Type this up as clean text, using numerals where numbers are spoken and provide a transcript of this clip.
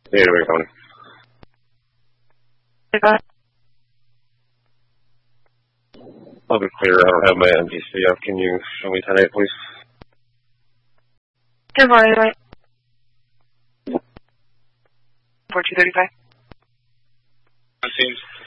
Yeah, we're going. I'll be clear. I don't have my MDC up. Can you show me 10-8, please? Good morning, right? 4235. Seems.